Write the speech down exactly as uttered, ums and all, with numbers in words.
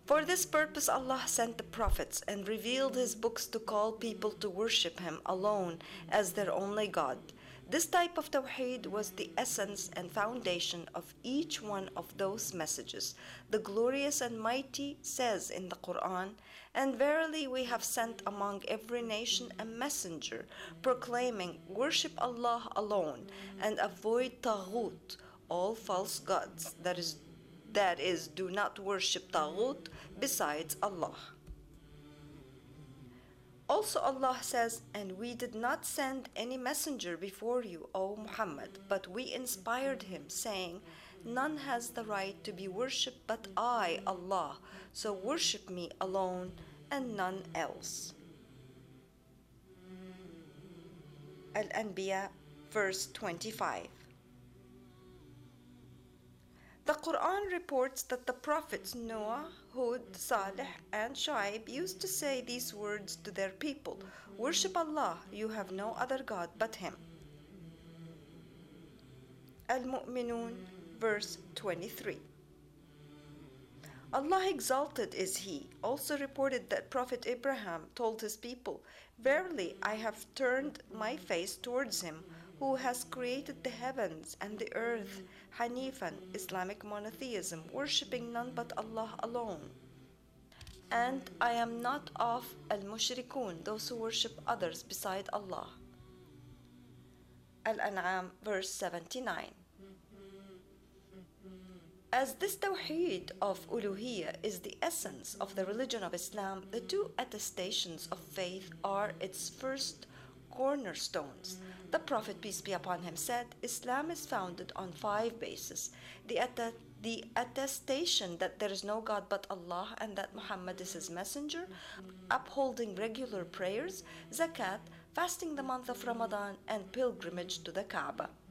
For this purpose Allah sent the prophets and revealed his books to call people to worship him alone as their only God. This type of Tawheed was the essence and foundation of each one of those messages. The Glorious and Mighty says in the Quran, "And verily we have sent among every nation a messenger, proclaiming, worship Allah alone, and avoid Taghut, all false gods, that is, that is, do not worship Taghut besides Allah." Also Allah says, "And we did not send any messenger before you, O Muhammad, but we inspired him, saying, none has the right to be worshipped but I, Allah, so worship me alone and none else." Al-Anbiya, verse twenty-five. The Quran reports that the prophets Noah, Hud, Salih, and Shu'aib used to say these words to their people: "Worship Allah, you have no other God but Him." Al-Mu'minun, verse twenty-three. Allah exalted is He also reported that Prophet Abraham told his people, "Verily I have turned my face towards Him who has created the heavens and the earth, Hanifan, Islamic monotheism, worshipping none but Allah alone. And I am not of al-mushrikun, those who worship others beside Allah." Al-An'am, verse seventy-nine. As this Tawheed of Uluhiyya is the essence of the religion of Islam, the two attestations of faith are its first cornerstones. The Prophet, peace be upon him, said, "Islam is founded on five bases. The, att- the attestation that there is no God but Allah and that Muhammad is his messenger, upholding regular prayers, zakat, fasting the month of Ramadan, and pilgrimage to the Kaaba."